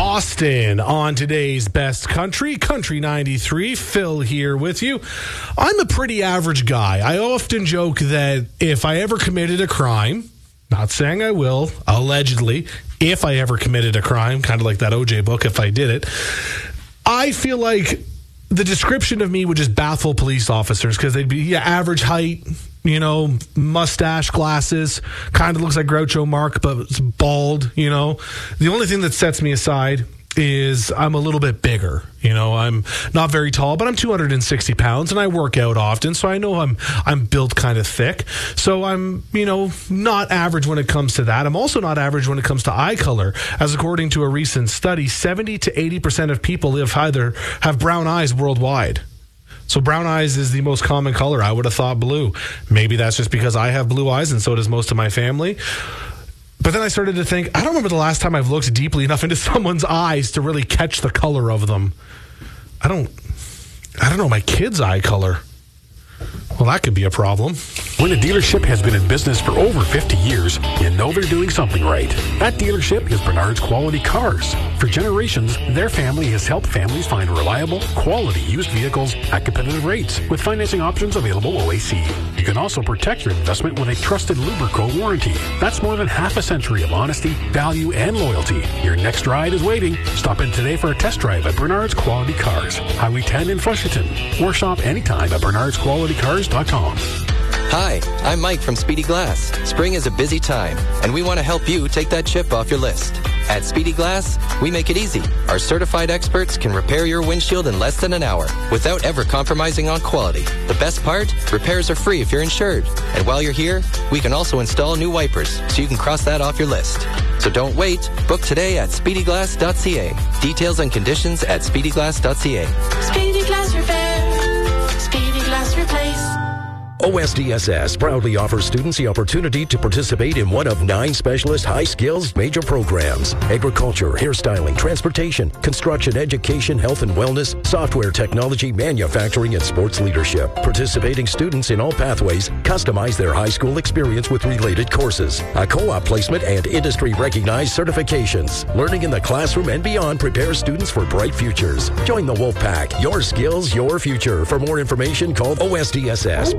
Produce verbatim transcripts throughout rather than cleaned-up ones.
Austin on today's Best Country, Country ninety-three. Phil here with you. I'm a pretty average guy. I often joke that if I ever committed a crime, not saying I will, allegedly, if I ever committed a crime, kind of like that O J book, if I did it, I feel like the description of me would just baffle police officers because they'd be yeah, average height, you know, mustache, glasses, kind of looks like Groucho Marx, but it's bald, you know. The only thing that sets me aside is I'm a little bit bigger. You know, I'm not very tall, but I'm two hundred sixty pounds, and I work out often, so I know I'm I'm built kind of thick. So I'm, you know, not average when it comes to that. I'm also not average when it comes to eye color. As according to a recent study, seventy to eighty percent of people have either have brown eyes worldwide. So brown eyes is the most common color. I would have thought blue. Maybe that's just because I have blue eyes, and so does most of my family. But then I started to think, I don't remember the last time I've looked deeply enough into someone's eyes to really catch the color of them. I don't, I don't know my kid's eye color. Well, that could be a problem. When a dealership has been in business for over fifty years, you know they're doing something right. That dealership is Bernard's Quality Cars. For generations, their family has helped families find reliable, quality used vehicles at competitive rates with financing options available O A C. You can also protect your investment with a trusted Lubrico warranty. That's more than half a century of honesty, value, and loyalty. Your next ride is waiting. Stop in today for a test drive at Bernard's Quality Cars, Highway ten in Fredericton, or shop anytime at bernards quality cars dot com. Hi, I'm Mike from Speedy Glass. Spring is a busy time, and we want to help you take that chip off your list. At Speedy Glass, we make it easy. Our certified experts can repair your windshield in less than an hour without ever compromising on quality. The best part? Repairs are free if you're insured. And while you're here, we can also install new wipers so you can cross that off your list. So don't wait. Book today at speedy glass dot c a. Details and conditions at speedy glass dot c a. Speedy Glass Repair. Speedy Glass Replace. O S D S S proudly offers students the opportunity to participate in one of nine specialist high-skills major programs: agriculture, hairstyling, transportation, construction, education, health and wellness, software technology, manufacturing, and sports leadership. Participating students in all pathways customize their high school experience with related courses, a co-op placement, and industry-recognized certifications. Learning in the classroom and beyond prepares students for bright futures. Join the Wolfpack. Your skills, your future. For more information, call O S D S S.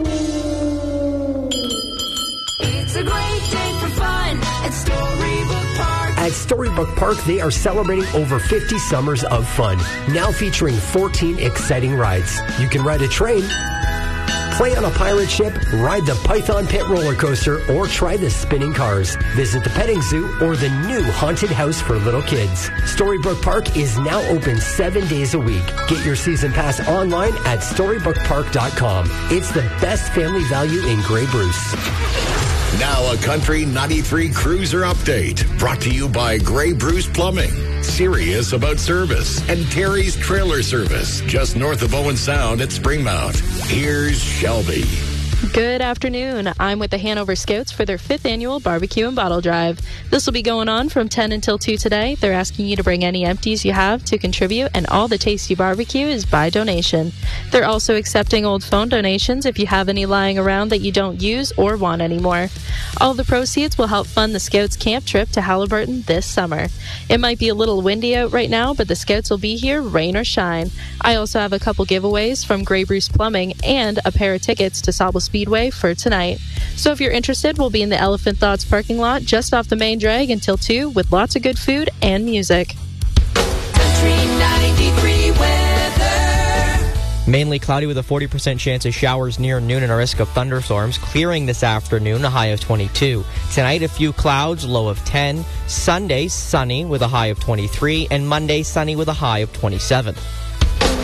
It's a great day for fun at Storybook Park. At Storybook Park, they are celebrating over fifty summers of fun, now featuring fourteen exciting rides. You can ride a train, play on a pirate ship, ride the Python Pit roller coaster, or try the spinning cars. Visit the petting zoo or the new haunted house for little kids. Storybook Park is now open seven days a week. Get your season pass online at storybook park dot com. It's the best family value in Grey Bruce. Now a Country ninety-three Cruiser Update, brought to you by Grey Bruce Plumbing, serious about service, and Terry's Trailer Service, just north of Owen Sound at Springmount. Here's Shelby. Good afternoon. I'm with the Hanover Scouts for their fifth annual barbecue and bottle drive. This will be going on from ten until two today. They're asking you to bring any empties you have to contribute, and all the tasty barbecue is by donation. They're also accepting old phone donations if you have any lying around that you don't use or want anymore. All the proceeds will help fund the Scouts camp trip to Halliburton this summer. It might be a little windy out right now, but the Scouts will be here, rain or shine. I also have a couple giveaways from Grey Bruce Plumbing and a pair of tickets to Sauble Speedway for tonight. So if you're interested, we'll be in the Elephant Thoughts parking lot just off the main drag until two with lots of good food and music. Country ninety-three weather. Mainly cloudy with a forty percent chance of showers near noon and a risk of thunderstorms. Clearing this afternoon, a high of twenty-two. Tonight, a few clouds, low of ten. Sunday, sunny with a high of twenty-three. And Monday, sunny with a high of twenty-seven.